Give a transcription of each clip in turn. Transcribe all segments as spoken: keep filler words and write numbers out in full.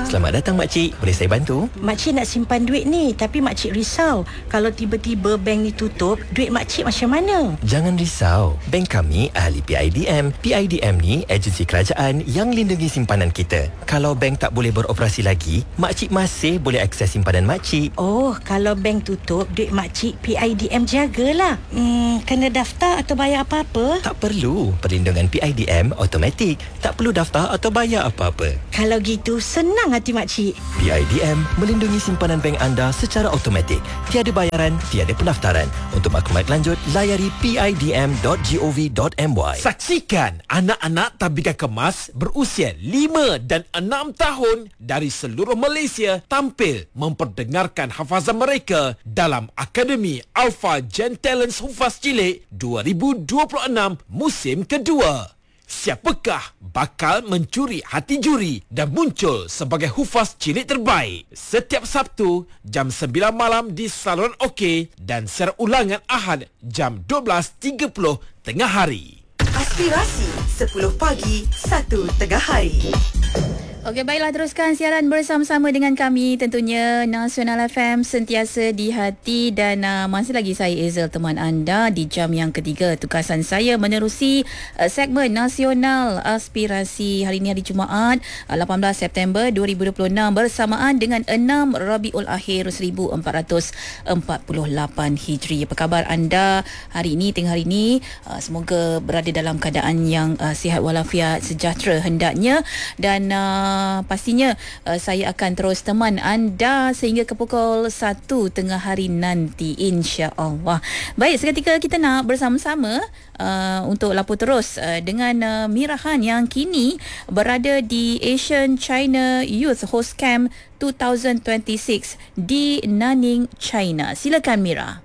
Selamat datang makcik, boleh saya bantu? Makcik nak simpan duit ni, tapi makcik risau. Kalau tiba-tiba bank ni tutup, duit makcik macam mana? Jangan risau, bank kami ahli P I D M. P I D M ni agensi kerajaan yang lindungi simpanan kita. Kalau bank tak boleh beroperasi lagi, makcik masih boleh akses simpanan makcik. Oh, kalau bank tutup, duit makcik P I D M jagalah. Hmm, kena daftar atau bayar apa-apa? Tak perlu, perlindungan P I D M automatik. Tak perlu daftar atau bayar apa-apa. Kalau gitu, senang hati makcik. P I D M melindungi simpanan bank anda secara automatik. Tiada bayaran, tiada pendaftaran. Untuk maklumat lanjut, layari p i d m dot gov dot m y. Saksikan anak-anak tabika kemas berusia lima dan enam tahun dari seluruh Malaysia tampil memperdengarkan hafazan mereka dalam Akademi Alpha Gen Talents Hufaz Cilik dua ribu dua puluh enam musim kedua. Siapakah bakal mencuri hati juri dan muncul sebagai hufaz cilik terbaik? Setiap Sabtu jam sembilan malam di saluran OK dan siaran ulangan Ahad jam dua belas tiga puluh tengah hari. Aspirasi sepuluh pagi, satu tengah hari. Okey, baiklah, teruskan siaran bersama-sama dengan kami, tentunya Nasional F M, sentiasa di hati. Dan uh, masih lagi saya Ezel, teman anda di jam yang ketiga. Tugasan saya menerusi uh, segmen Nasional Aspirasi hari ini, hari Jumaat uh, lapan belas September dua ribu dua puluh enam, bersamaan dengan enam Rabiul Akhir seribu empat ratus empat puluh lapan Hijri. Apa khabar anda hari ini, tengah hari ini? Uh, semoga berada dalam keadaan yang uh, sihat walafiat, sejahtera hendaknya. Dan uh, Uh, pastinya uh, saya akan terus teman anda sehingga ke pukul satu tengah hari nanti, insya-Allah. Baik, seketika kita nak bersama-sama uh, untuk lapor terus uh, dengan uh, Mirahan yang kini berada di Asian China Youth Host Camp dua ribu dua puluh enam di Nanning, China. Silakan Mira.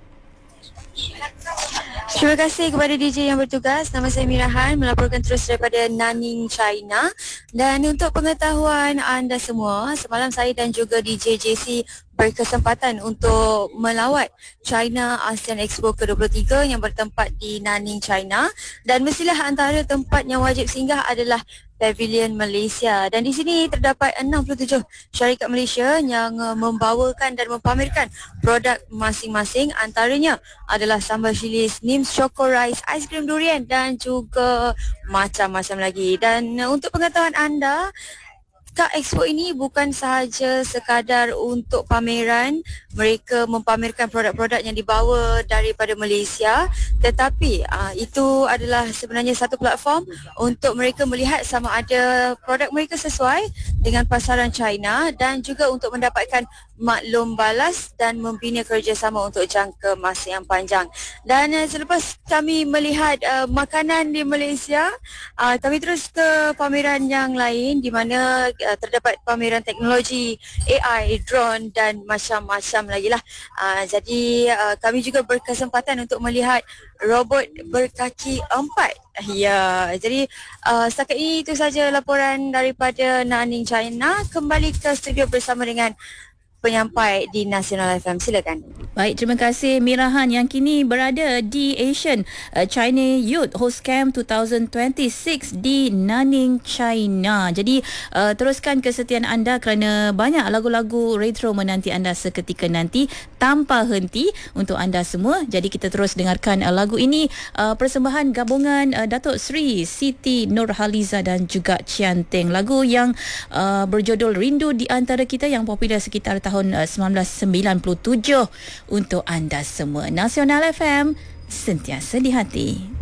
Terima kasih kepada D J yang bertugas. Nama saya Mirahan, melaporkan terus daripada Nanning, China. Dan untuk pengetahuan anda semua, semalam saya dan juga D J J C berkesempatan untuk melawat China ASEAN Expo ke dua puluh tiga yang bertempat di Nanning, China. Dan mestilah antara tempat yang wajib singgah adalah Pavilion Malaysia. Dan di sini terdapat enam puluh tujuh syarikat Malaysia yang uh, membawakan dan mempamerkan produk masing-masing. Antaranya adalah sambal chilis, Nims Choco Rice, aiskrim durian dan juga macam-macam lagi. Dan uh, untuk pengetahuan anda, Kak Expo ini bukan sahaja sekadar untuk pameran, mereka mempamerkan produk-produk yang dibawa daripada Malaysia, tetapi uh, itu adalah sebenarnya satu platform untuk mereka melihat sama ada produk mereka sesuai dengan pasaran China dan juga untuk mendapatkan maklum balas dan membina kerjasama untuk jangka masa yang panjang. Dan uh, selepas kami melihat uh, makanan di Malaysia, uh, kami terus ke pameran yang lain di mana uh, terdapat pameran teknologi, A I, drone dan macam-macam lagi lah. Uh, jadi uh, kami juga berkesempatan untuk melihat robot berkaki empat. Ya, jadi uh, setakat ini itu saja laporan daripada Nanning, China. Kembali ke studio bersama dengan penyampai di Nasional F M. Silakan. Baik, terima kasih Mirahan yang kini berada di Asian uh, China Youth Host Camp dua ribu dua puluh enam di Nanning, China. Jadi uh, teruskan kesetiaan anda kerana banyak lagu-lagu retro menanti anda seketika nanti tanpa henti untuk anda semua. Jadi kita terus dengarkan uh, lagu ini, uh, persembahan gabungan uh, Datuk Seri Siti Nurhaliza dan juga Chian Teng. Lagu yang uh, berjudul Rindu di Antara Kita yang popular sekitar tahun uh, sembilan belas sembilan puluh tujuh untuk anda semua. Nasional F M, sentiasa di hati.